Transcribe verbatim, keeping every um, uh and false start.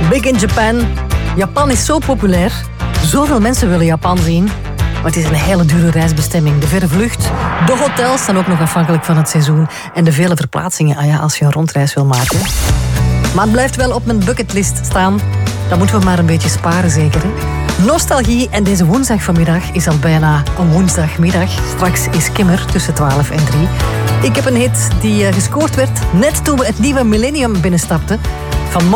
Big in Japan. Japan is zo populair. Zoveel mensen willen Japan zien. Maar het is een hele dure reisbestemming. De verre vlucht, de hotels zijn ook nog afhankelijk van het seizoen. En de vele verplaatsingen ah ja, als je een rondreis wil maken. Maar het blijft wel op mijn bucketlist staan. Dan moeten we maar een beetje sparen zeker. Hè? Nostalgie en deze woensdag vanmiddag is al bijna een woensdagmiddag. Straks is Kimmer tussen twaalf en drie. Ik heb een hit die gescoord werd net toen we het nieuwe millennium binnenstapten.